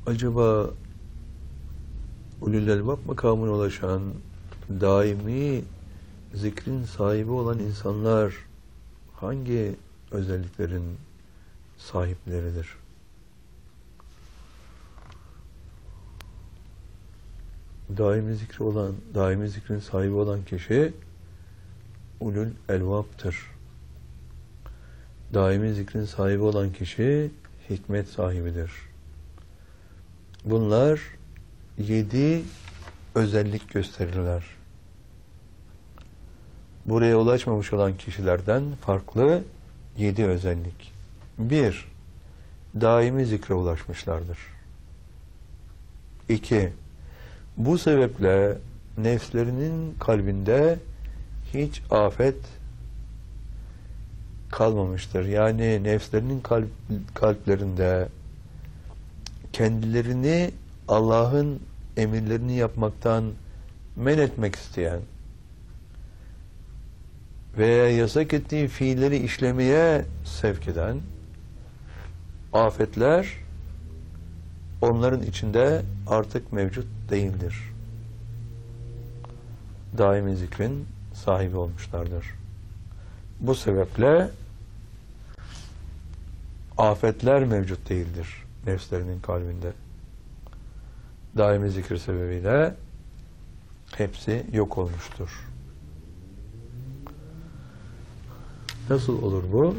Acaba ulul elbab makamına ulaşan, daimi zikrin sahibi olan insanlar hangi özelliklerin sahipleridir? Daimi zikrin sahibi olan kişi ulul elbaptır. Daimi zikrin sahibi olan kişi hikmet sahibidir. Bunlar 7 özellik gösterirler. Buraya ulaşmamış olan kişilerden farklı 7 özellik. 1. Daimi zikre ulaşmışlardır. 2. Bu sebeple nefslerinin kalbinde hiç afet kalmamıştır. Yani nefslerinin kalplerinde kendilerini Allah'ın emirlerini yapmaktan men etmek isteyen veya yasak ettiği fiilleri işlemeye sevk eden afetler onların içinde artık mevcut değildir. Daimi zikrin sahibi olmuşlardır. Bu sebeple afetler mevcut değildir nefslerinin kalbinde. Daimi zikir sebebiyle hepsi yok olmuştur. Nasıl olur bu?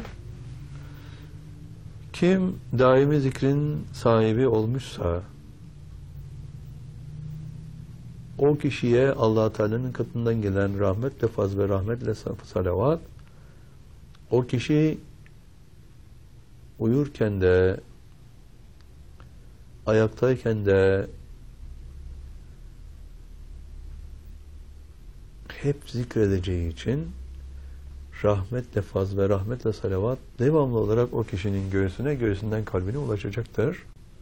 Kim daimi zikrin sahibi olmuşsa o kişiye Allah Teala'nın katından gelen rahmetle faz ve rahmetle salavat o kişi uyurken de ayaktayken de hep zikredeceği için rahmetle faz ve rahmetle salavat devamlı olarak o kişinin göğsüne, göğsünden kalbine ulaşacaktır.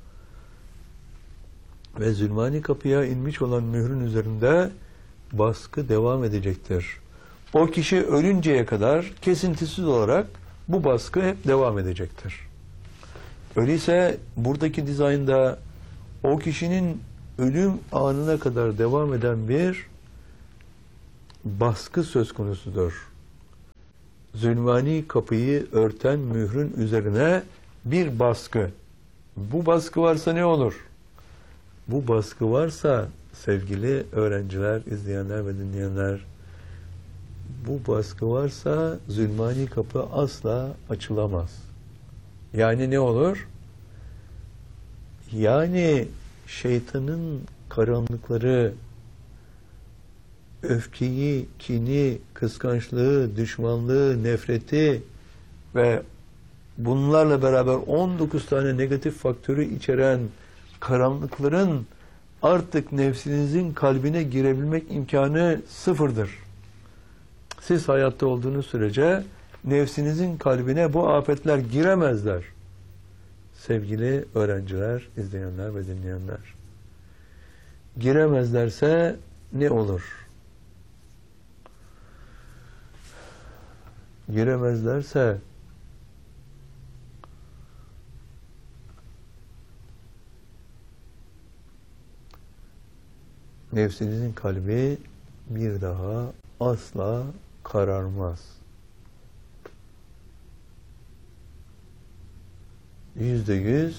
Ve zulmani kapıya inmiş olan mührün üzerinde baskı devam edecektir. O kişi ölünceye kadar kesintisiz olarak bu baskı hep devam edecektir. Öyleyse buradaki dizaynda o kişinin ölüm anına kadar devam eden bir baskı söz konusudur. Zulmani kapıyı örten mührün üzerine bir baskı. Bu baskı varsa ne olur? Bu baskı varsa sevgili öğrenciler, izleyenler ve dinleyenler, bu baskı varsa zulmani kapı asla açılamaz. Yani ne olur? Yani şeytanın karanlıkları, öfkeyi, kini, kıskançlığı, düşmanlığı, nefreti ve bunlarla beraber 19 tane negatif faktörü içeren karanlıkların artık nefsinizin kalbine girebilmek imkanı sıfırdır. Siz hayatta olduğunuz sürece nefsinizin kalbine bu afetler giremezler. Sevgili öğrenciler, izleyenler ve dinleyenler. Giremezlerse ne olur? Giremezlerse nefsinizin kalbi bir daha asla kararmaz. %100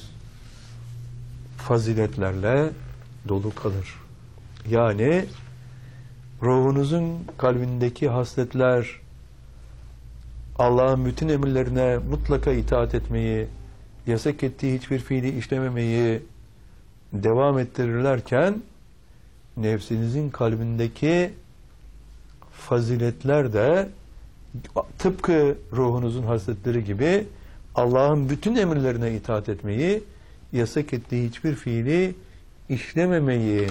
faziletlerle dolu kalır. Yani ruhunuzun kalbindeki hasletler Allah'ın bütün emirlerine mutlaka itaat etmeyi, yasak ettiği hiçbir fiili işlememeyi devam ettirirlerken nefsinizin kalbindeki faziletler de tıpkı ruhunuzun hasletleri gibi Allah'ın bütün emirlerine itaat etmeyi, yasak ettiği hiçbir fiili işlememeyi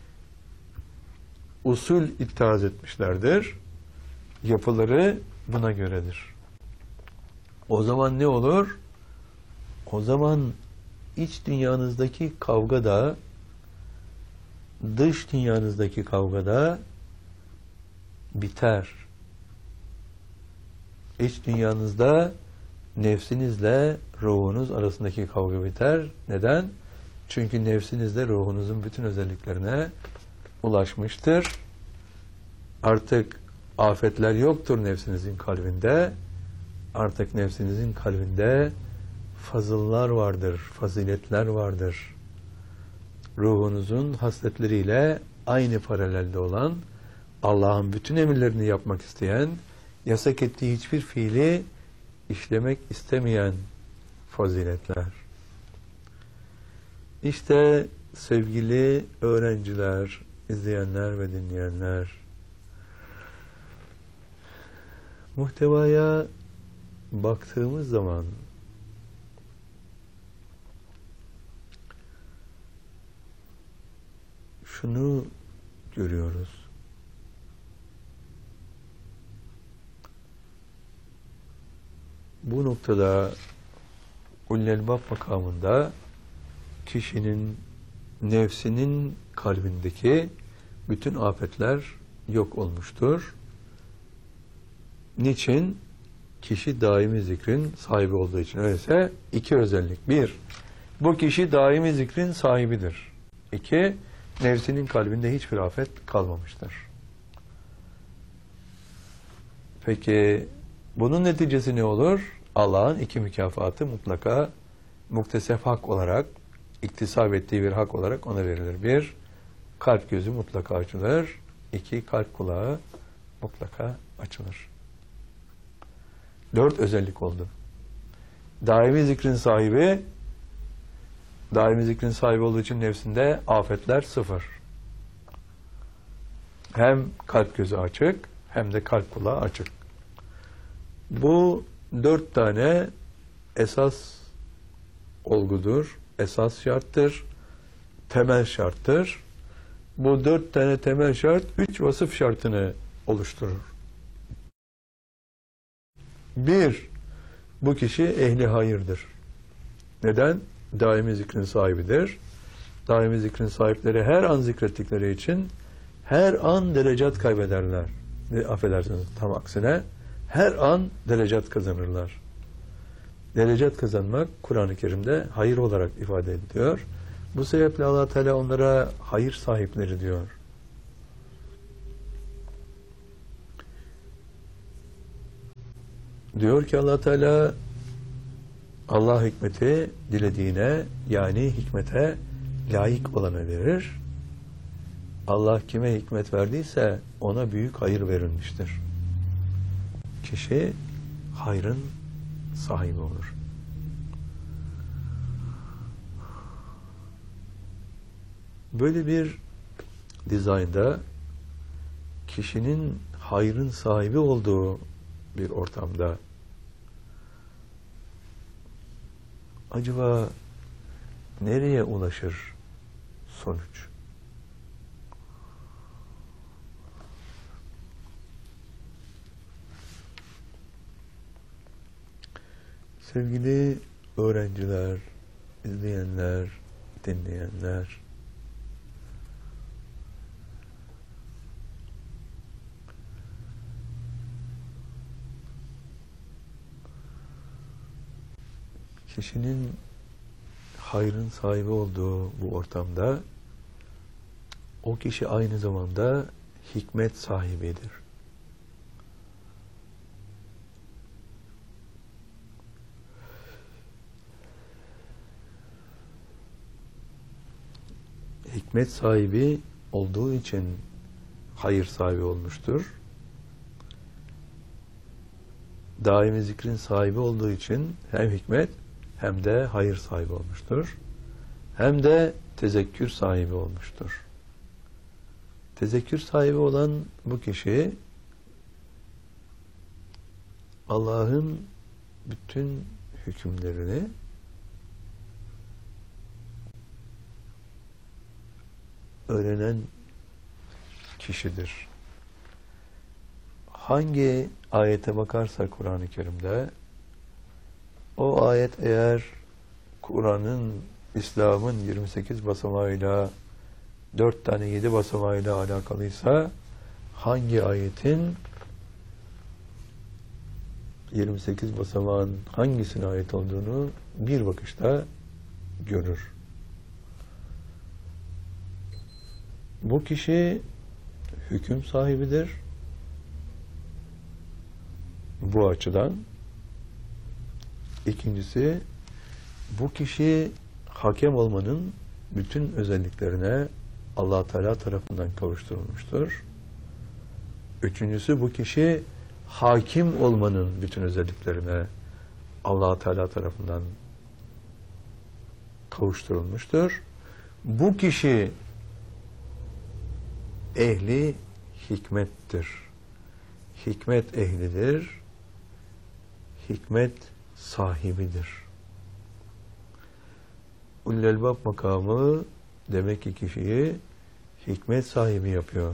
usul ittihaz etmişlerdir. Yapıları buna göredir. O zaman ne olur? O zaman iç dünyanızdaki kavgada, dış dünyanızdaki kavgada biter. İç dünyanızda nefsinizle ruhunuz arasındaki kavga biter. Neden? Çünkü nefsinizde ruhunuzun bütün özelliklerine ulaşmıştır. Artık afetler yoktur nefsinizin kalbinde. Artık nefsinizin kalbinde fazıllar vardır, faziletler vardır. Ruhunuzun hasletleriyle aynı paralelde olan, Allah'ın bütün emirlerini yapmak isteyen, yasak ettiği hiçbir fiili işlemek istemeyen faziletler. İşte sevgili öğrenciler, izleyenler ve dinleyenler, muhtevaya baktığımız zaman şunu görüyoruz. Bu noktada Ulul-Elbab makamında kişinin nefsinin kalbindeki bütün afetler yok olmuştur. Niçin? Kişi daimi zikrin sahibi olduğu için. Öyleyse iki özellik. Bir, bu kişi daimi zikrin sahibidir. İki, nefsinin kalbinde hiçbir afet kalmamıştır. Peki bunun neticesi ne olur? Allah'ın iki mükafatı mutlaka muktesef hak olarak, iktisap ettiği bir hak olarak ona verilir. Bir, kalp gözü mutlaka açılır. İki, kalp kulağı mutlaka açılır. 4 özellik oldu. Daimi zikrin sahibi olduğu için nefsinde afetler 0. Hem kalp gözü açık, hem de kalp kulağı açık. Bu 4 tane esas olgudur, esas şarttır, temel şarttır. Bu 4 tane temel şart 3 vasıf şartını oluşturur. 1. Bu kişi ehli hayırdır. Neden? Daimi zikrin sahibidir. Daimi zikrin sahipleri her an zikrettikleri için her an derecat kaybederler. Affedersiniz, tam aksine her an derecat kazanırlar. Derecat kazanmak Kur'an-ı Kerim'de hayır olarak ifade ediliyor. Bu sebeple Allah Teala onlara hayır sahipleri diyor. Diyor ki Allah Teala, Allah hikmeti dilediğine, yani hikmete layık olana verir. Allah kime hikmet verdiyse ona büyük hayır verilmiştir. Kişi hayrın sahibi olur. Böyle bir dizaynda kişinin hayrın sahibi olduğu bir ortamda acaba nereye ulaşır sonuç? Sevgili öğrenciler, izleyenler, dinleyenler, kişinin hayrın sahibi olduğu bu ortamda o kişi aynı zamanda hikmet sahibidir. Hikmet sahibi olduğu için hayır sahibi olmuştur. Daimi zikrin sahibi olduğu için hem hikmet hem de hayır sahibi olmuştur. Hem de tezekkür sahibi olmuştur. Tezekkür sahibi olan bu kişi Allah'ın bütün hükümlerini öğrenen kişidir. Hangi ayete bakarsa Kur'an-ı Kerim'de o ayet eğer Kur'an'ın, İslam'ın 28 basamağıyla 4 tane 7 basamağıyla alakalıysa hangi ayetin 28 basamağın hangisine ait olduğunu bir bakışta görür. Bu kişi hüküm sahibidir. Bu açıdan. İkincisi, bu kişi hakem olmanın bütün özelliklerine Allah Teala tarafından kavuşturulmuştur. Üçüncüsü, bu kişi hakim olmanın bütün özelliklerine Allah Teala tarafından kavuşturulmuştur. Bu kişi ehli hikmettir. Hikmet ehlidir. Hikmet sahibidir. Ulul Elbab makamı demek ki kişiyi hikmet sahibi yapıyor.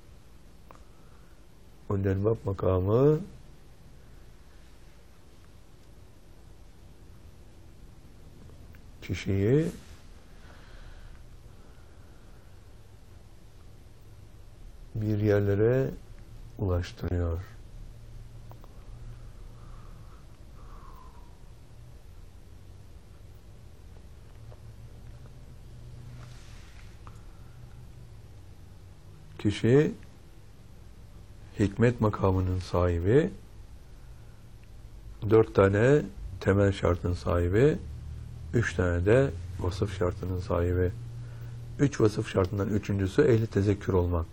Ulul Elbab makamı kişiyi bir yerlere ulaştırıyor. Kişi hikmet makamının sahibi, 4 tane temel şartın sahibi, 3 tane de vasıf şartının sahibi. 3 vasıf şartından üçüncüsü ehli tezekkür olmak.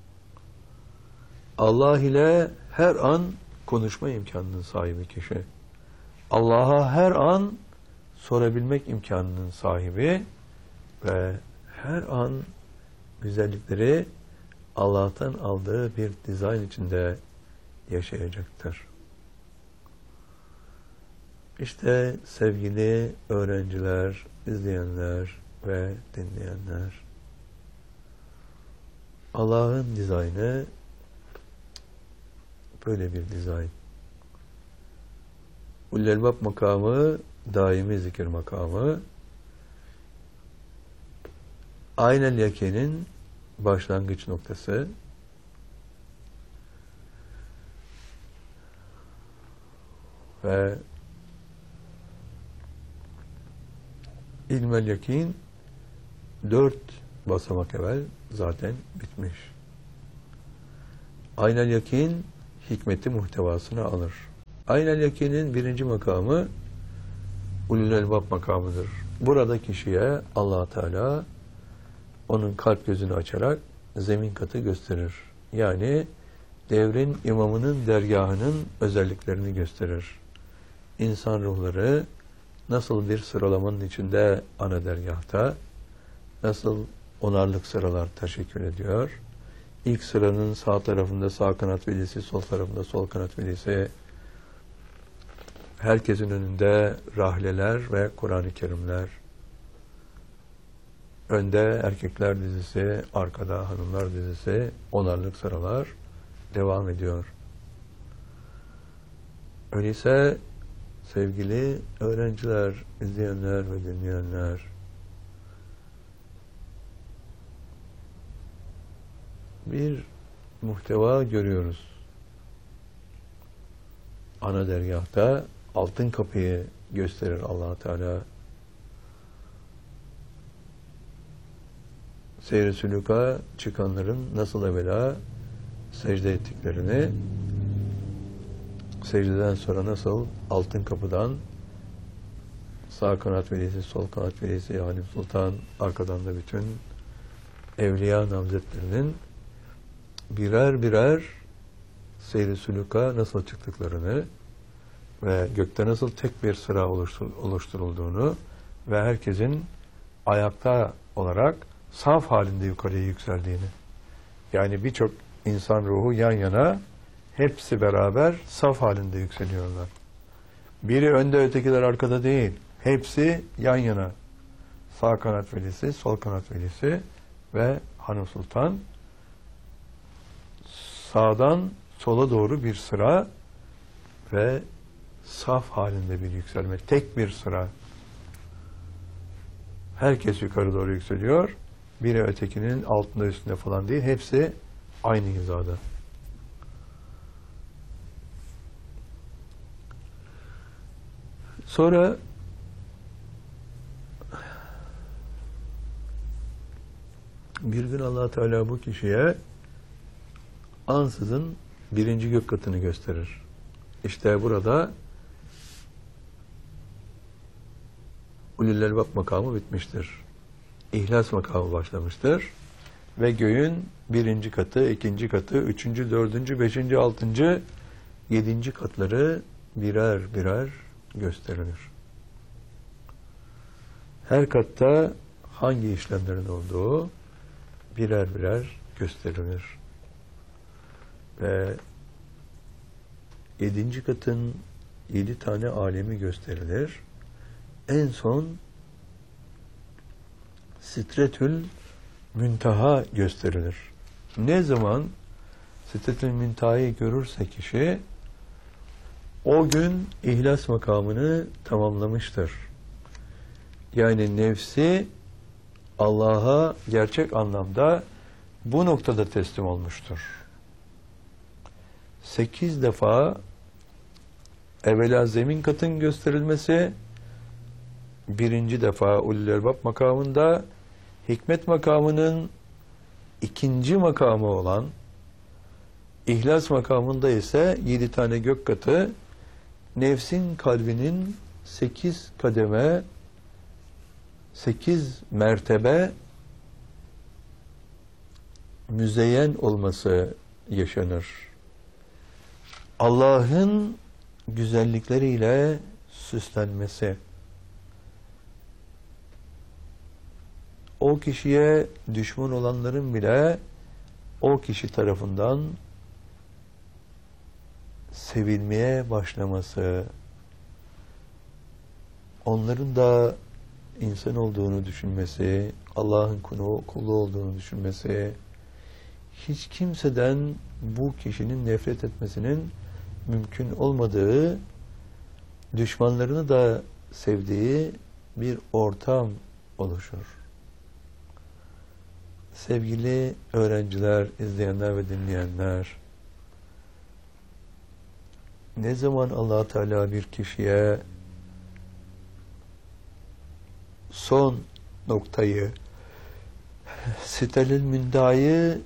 Allah ile her an konuşma imkanının sahibi kişi. Allah'a her an sorabilmek imkanının sahibi ve her an güzellikleri Allah'tan aldığı bir dizayn içinde yaşayacaktır. İşte sevgili öğrenciler, izleyenler ve dinleyenler, Allah'ın dizaynı böyle bir dizayn. Ulul Elbab makamı, daimi zikir makamı, Aynel Yakin'in başlangıç noktası. Ve İlmel Yakin 4 basamak evvel zaten bitmiş. Aynel Yakin hikmeti muhtevasını alır. Aynel Yakin'in birinci makamı Ulul Elbab makamıdır. Burada kişiye Allah Teala onun kalp gözünü açarak zemin katı gösterir. Yani devrin imamının dergahının özelliklerini gösterir. İnsan ruhları nasıl bir sıralamanın içinde ana dergahta, nasıl onarlık sıralar teşekkür ediyor. İlk sıranın sağ tarafında sağ kanat velisi, sol tarafında sol kanat velisi, herkesin önünde rahleler ve Kur'an-ı Kerimler, önde erkekler dizisi, arkada hanımlar dizisi, onarlık sıralar devam ediyor. Öyleyse sevgili öğrenciler, izleyenler ve dinleyenler, bir muhteva görüyoruz. Ana dergahta altın kapıyı gösterir Allah Teala. Seyr-i sülûka çıkanların nasıl evvela secde ettiklerini, secdeden sonra nasıl altın kapıdan sağ kanat velisi, sol kanat velisi, yani Sultan, arkadan da bütün evliya namzetlerinin birer birer seyr-i sülûka nasıl çıktıklarını ve gökte nasıl tek bir sıra oluşturulduğunu ve herkesin ayakta olarak saf halinde yukarıya yükseldiğini, yani birçok insan ruhu yan yana hepsi beraber saf halinde yükseliyorlar. Biri önde, ötekiler arkada değil. Hepsi yan yana. Sağ kanat velisi, sol kanat velisi ve Hanım Sultan. Sağdan sola doğru bir sıra ve saf halinde bir yükselme. Tek bir sıra. Herkes yukarı doğru yükseliyor. Biri ötekinin altında üstünde falan değil. Hepsi aynı hizada. Sonra Bir gün Allah Teala bu kişiye ansızın birinci gök katını gösterir. İşte burada ulul elbab makamı bitmiştir. İhlas makamı başlamıştır. Ve göğün birinci katı, ikinci katı, üçüncü, dördüncü, beşinci, altıncı, yedinci katları birer birer gösterilir. Her katta hangi işlemlerin olduğu birer birer gösterilir. Ve yedinci katın 7 tane alemi gösterilir. En son Sidretül Müntaha gösterilir. Ne zaman Sidretül Müntaha'yı görürse kişi o gün ihlas makamını tamamlamıştır. Yani nefsi Allah'a gerçek anlamda bu noktada teslim olmuştur. 8 defa evvela zemin katın gösterilmesi, birinci defa ulul elbab makamında, hikmet makamının ikinci makamı olan ihlas makamında ise 7 tane gök katı, nefsin kalbinin 8 kademe, 8 mertebe müzeyyen olması yaşanır. Allah'ın güzellikleriyle süslenmesi. O kişiye düşman olanların bile o kişi tarafından sevilmeye başlaması, onların da insan olduğunu düşünmesi, Allah'ın kulu olduğunu düşünmesi, hiç kimseden bu kişinin nefret etmesinin mümkün olmadığı, düşmanlarını da sevdiği bir ortam oluşur. Sevgili öğrenciler, izleyenler ve dinleyenler, ne zaman Allah Teala bir kişiye son noktayı, Sidretül Müntaha'yı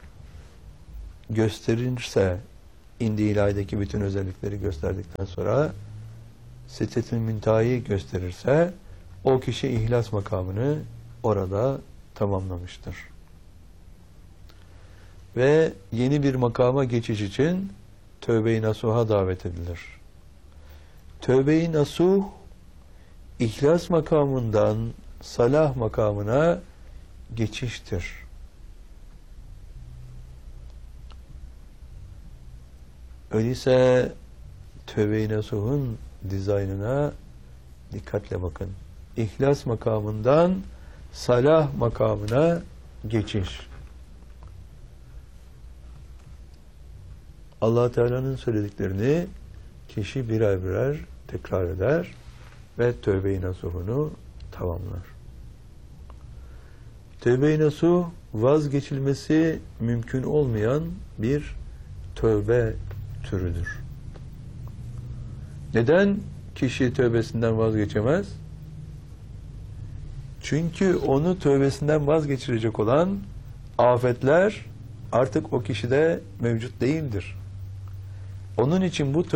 gösterirse, indi ilahideki bütün özellikleri gösterdikten sonra Sidretül Müntaha'yı gösterirse, o kişi ihlas makamını orada tamamlamıştır. Ve yeni bir makama geçiş için Tövbe-i Nasuh'a davet edilir. Tövbe-i Nasuh, İhlas makamından salah makamına geçiştir. Öyleyse Tövbe-i Nasuh'un dizaynına dikkatle bakın. İhlas makamından salah makamına geçiş. Allah Teala'nın söylediklerini kişi birer birer tekrar eder ve Tövbe-i Nasuh'unu tamamlar. Tövbe-i Nasuh vazgeçilmesi mümkün olmayan bir tövbe türüdür. Neden kişi tövbesinden vazgeçemez? Çünkü onu tövbesinden vazgeçirecek olan afetler artık o kişide mevcut değildir. Onun için bu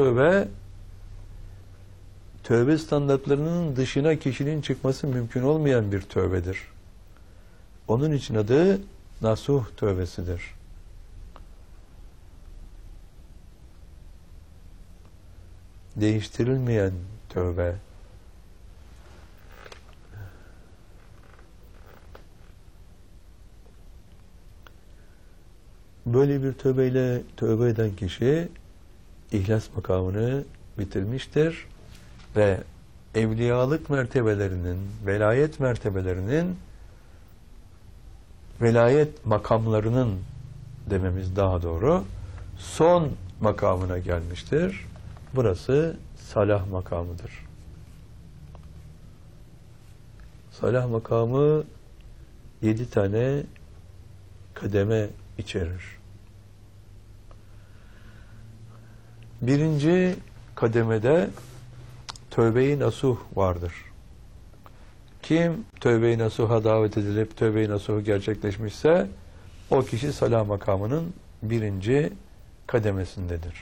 tövbe standartlarının dışına kişinin çıkması mümkün olmayan bir tövbedir. Onun için adı nasuh tövbesidir. Değiştirilmeyen tövbe. Böyle bir tövbeyle tövbe eden kişi ihlas makamını bitirmiştir ve evliyalık mertebelerinin, velayet mertebelerinin, velayet makamlarının dememiz daha doğru, son makamına gelmiştir. Burası salah makamıdır. Salah makamı 7 tane kademe içerir. Birinci kademede Tövbe-i Nasuh vardır. Kim tövbe-i nasuha davet edilip tövbe-i nasuhu gerçekleşmişse o kişi salah makamının birinci kademesindedir.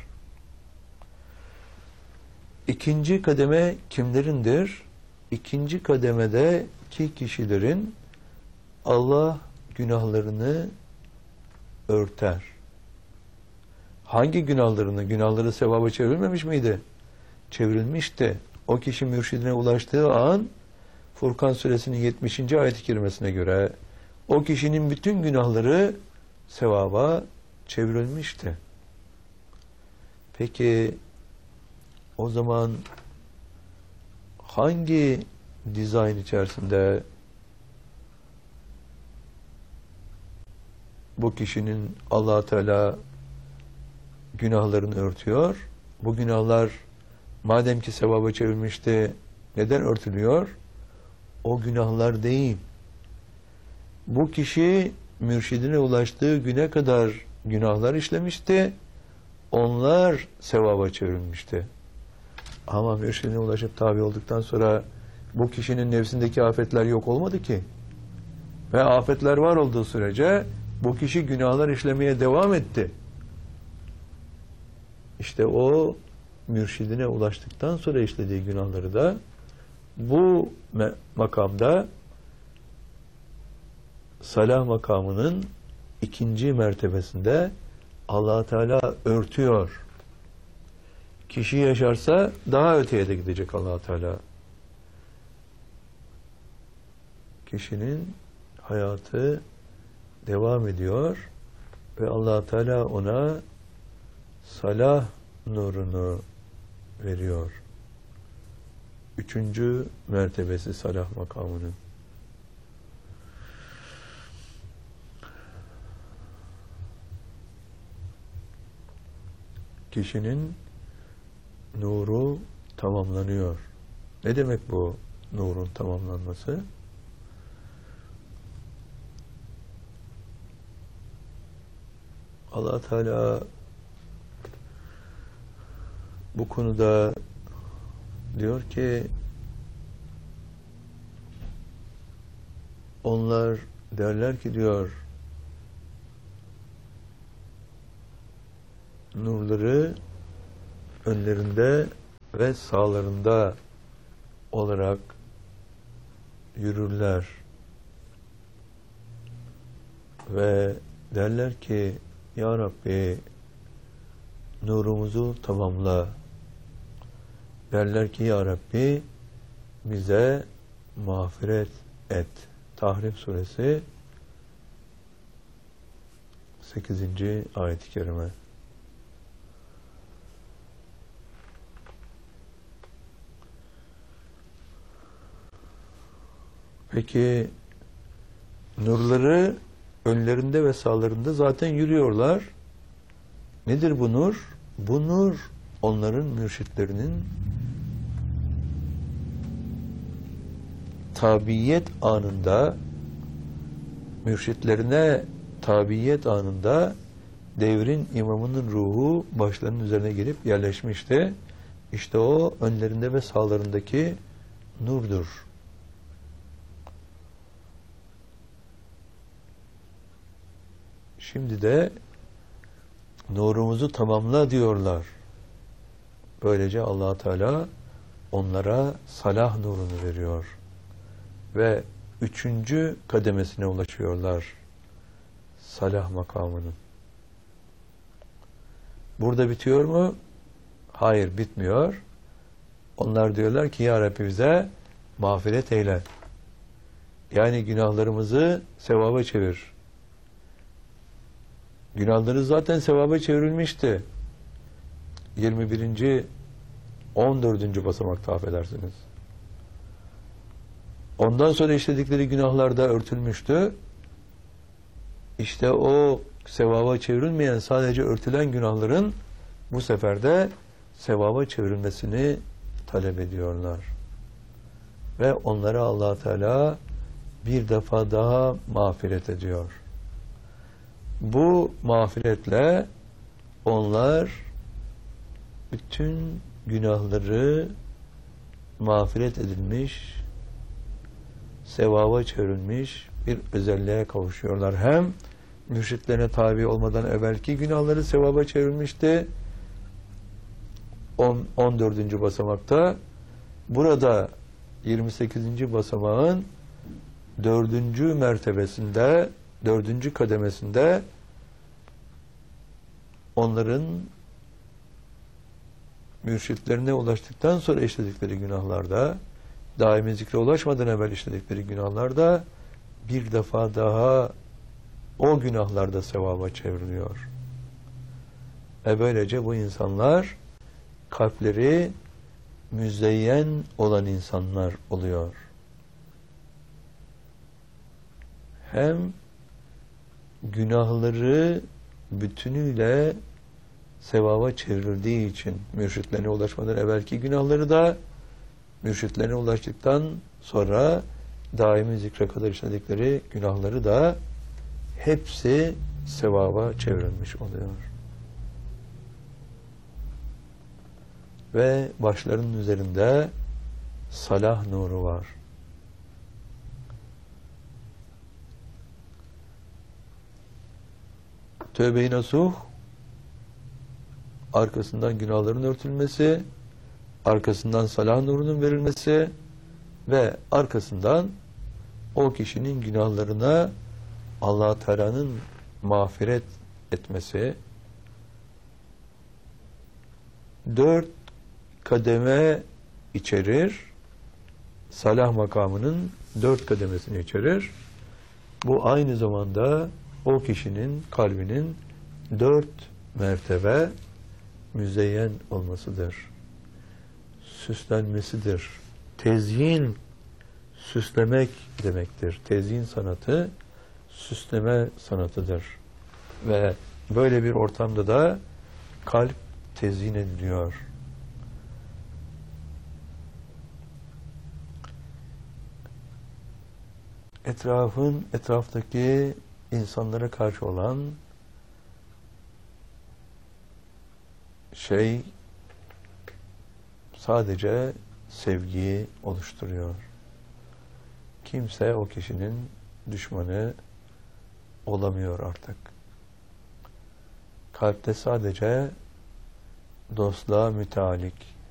İkinci kademe kimlerindir? İkinci kademedeki kişilerin Allah günahlarını örter. Hangi günahlarını? Günahları sevaba çevrilmemiş miydi? Çevrilmişti. O kişi mürşidine ulaştığı an Furkan suresinin 70. ayet-i kerimesine göre o kişinin bütün günahları sevaba çevrilmişti. Peki o zaman hangi dizayn içerisinde bu kişinin Allah Teala günahlarını örtüyor? Bu günahlar madem ki sevaba çevrilmişti, neden örtülüyor? O günahlar değil. Bu kişi mürşidine ulaştığı güne kadar günahlar işlemişti. Onlar sevaba çevrilmişti. Ama mürşidine ulaşıp tabi olduktan sonra bu kişinin nefsindeki afetler yok olmadı ki. Ve afetler var olduğu sürece bu kişi günahlar işlemeye devam etti. İşte o mürşidine ulaştıktan sonra işlediği günahları da bu makamda salah makamının ikinci mertebesinde Allah Teala örtüyor. Kişi yaşarsa daha öteye de gidecek Allah Teala. Kişinin hayatı devam ediyor ve Allah Teala ona salah nurunu veriyor. Üçüncü mertebesi salah makamının. Kişinin nuru tamamlanıyor. Ne demek bu nurun tamamlanması? Allah Teala bu konuda diyor ki onlar derler ki diyor nurları önlerinde ve sağlarında olarak yürürler ve derler ki Ya Rabbi nurumuzu tamamla. Derler ki Ya Rabbi bize mağfiret et. Tahrim suresi 8. ayet-i kerime. Peki nurları önlerinde ve sağlarında zaten yürüyorlar. Nedir bu nur? Bu nur onların mürşitlerinin tabiyet anında, mürşitlerine tabiyet anında devrin imamının ruhu başlarının üzerine gelip yerleşmişti. İşte o önlerinde ve sağlarındaki nurdur. Şimdi de nurumuzu tamamla diyorlar. Böylece Allah Teala onlara salah nurunu veriyor. Ve üçüncü kademesine ulaşıyorlar. Salah makamının. Burada bitiyor mu? Hayır, bitmiyor. Onlar diyorlar ki Ya Rabbi bize mağfiret eyle. Yani günahlarımızı sevaba çevir. Günahları zaten sevaba çevrilmişti. 21. 14. basamakta affedersiniz. Ondan sonra işledikleri günahlar da örtülmüştü. İşte o sevaba çevrilmeyen, sadece örtülen günahların bu sefer de sevaba çevrilmesini talep ediyorlar. Ve onlara Allah Teala bir defa daha mağfiret ediyor. Bu mağfiretle onlar bütün günahları mağfiret edilmiş sevaba çevrilmiş bir özelliğe kavuşuyorlar. Hem mürşitlerine tabi olmadan evvelki günahları sevaba çevrilmişti. 14. basamakta, burada 28. basamağın 4. mertebesinde, 4. kademesinde onların mürşitlerine ulaştıktan sonra işledikleri günahlarda, daimi zikre ulaşmadan evvel işledikleri günahlarda bir defa daha o günahlarda sevaba çevriliyor. Böylece bu insanlar kalpleri müzeyyen olan insanlar oluyor. Hem günahları bütünüyle sevaba çevrildiği için mürşitlerine ulaşmadan evvelki günahları da mürşitlerine ulaştıktan sonra daimi zikre kadar işledikleri günahları da hepsi sevaba çevrilmiş oluyor. Ve başlarının üzerinde salah nuru var. Tövbe-i nasuh, arkasından günahların örtülmesi, arkasından salah nurunun verilmesi ve arkasından o kişinin günahlarına Allah Teala'nın mağfiret etmesi, 4 kademe içerir, salah makamının 4 kademesini içerir. Bu aynı zamanda o kişinin kalbinin 4 mertebe müzeyyen olmasıdır. Süslenmesidir. Tezyin, süslemek demektir. Tezyin sanatı, süsleme sanatıdır. Ve böyle bir ortamda da kalp tezyin ediliyor. Etraftaki insanlara karşı olan şey sadece sevgiyi oluşturuyor. Kimse o kişinin düşmanı olamıyor artık. Kalpte sadece dostluğa mütealik